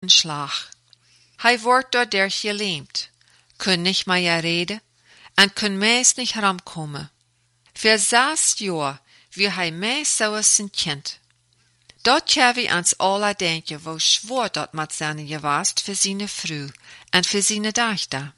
harten Schlag. Hij wordt door der gelähmt, kun nicht mehr reden, en kun meest nicht ramkomen. Für 6 Jahr wie hij meest zoals zijn kind. Dat kan we ans alle denken, wo schwor dat met zijn gewaast für seine Frau en für seine Tochter.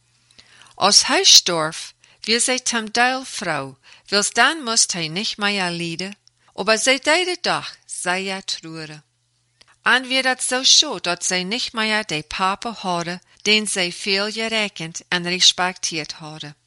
Als hij storf, wie zij tam deil Frau, wils dan moest hij nicht mehr lijden, aber zij deide dag, zij ja trure. En wie dat so schot, dat zij nicht mehr de Papa hadden, den zij veel gerekend en respektiert hadden.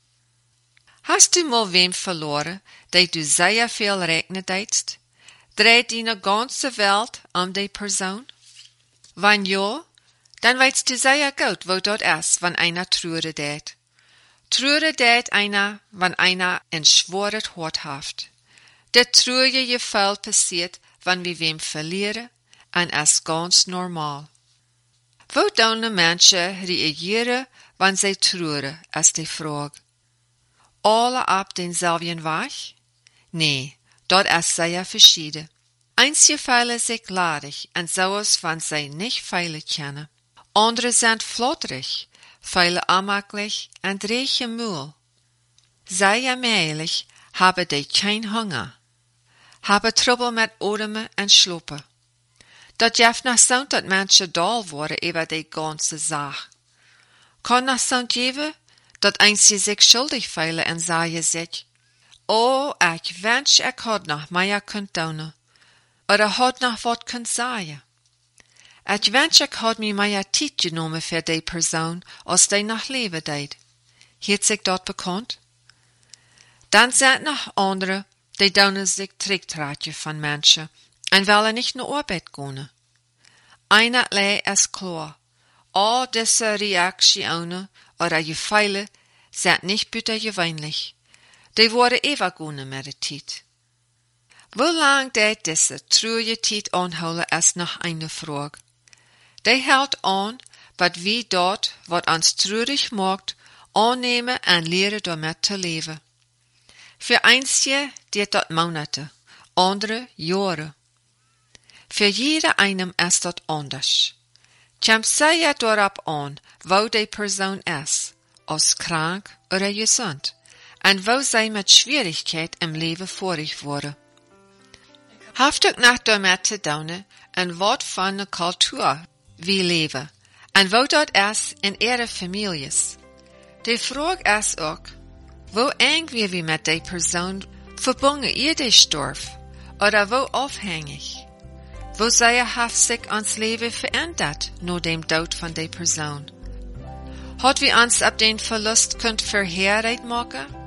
Hast du mal wem verloren, die du sehr viel rechnen deitst? Dreht deine ganze Welt die Person? Wenn ja, dann weißt du sehr gut, wo dort ist, wenn einer trure deed. Trure deed einer, wenn einer ein schworet Hort haft. Der trure Gefühl passiert, wenn wir wem verlieren, und ist ganz normal. Wo doen Menschen reagieren, wenn sie trure, ist die Frage. Alle ab denselben Weg? Nee, dort ist sehr verschieden. Einige Fälle sind gladig und sowas, wenn sie nicht feilen können. Andere sind flotterig, feilen amaklich und riechen Müll. Sehr mählich haben die kein Hunger, haben Trouble mit Atemen und Schluppen. Dat jeft nach Sound, dat Menschen doll worden über die ganze Sache. Kann nach Sound geben, dat einzige sich schuldig feilen en sagen sich, oh, ich wünsch, ich had noch mehr kunt doen, oder had noch wat kunt sagen. Ich wünsch, ich had mir mehr Zeit genommen für die Person, als die noch leben deed. Hiet sich dort bekannt? Dann sind noch andere, die doen sich Tricktraatje von Menschen, en willen nicht naar Arbeit gehen. Einer lei es klar, all diese Reaktionen oder Gefühle sind nicht gewöhnlich. Die worden ewig gehen mit der Zeit. Wo lang geht diese traurige Zeit anholen, ist noch eine Frage. Die hält an, was wir dort, was uns traurig macht, annehmen und lernen damit zu leben. Für einige geht das Monate, andere Jahre. Für jeder einem ist das anders. Kommt sehr darauf an, wo die Person ist, als krank oder gesund, und wo sie mit Schwierigkeit im Leben vorig wurde. Haftig nach damit zu tun, und was von der Kultur wir leben, und wo dort ist in ihrer Familie. Die Frage ist auch, wo eng wir mit der Person verbunden ihr die Storf, oder wo aufhängig? Wo sehr hat sich ans Leben verändert, nur dem Tod von der Person? Hat wir uns ab den Verlust könnt Verheerheit machen?